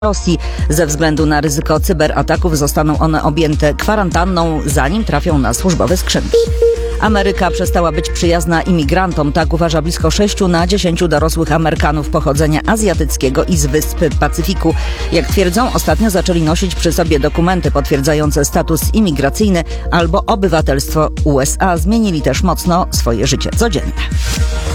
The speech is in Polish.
Rosji. Ze względu na ryzyko cyberataków zostaną one objęte kwarantanną, zanim trafią na służbowe skrzynki. Ameryka przestała być przyjazna imigrantom, tak uważa blisko 6 na 10 dorosłych Amerykanów pochodzenia azjatyckiego i z wysp Pacyfiku. Jak twierdzą, ostatnio zaczęli nosić przy sobie dokumenty potwierdzające status imigracyjny albo obywatelstwo USA. Zmienili też mocno swoje życie codzienne.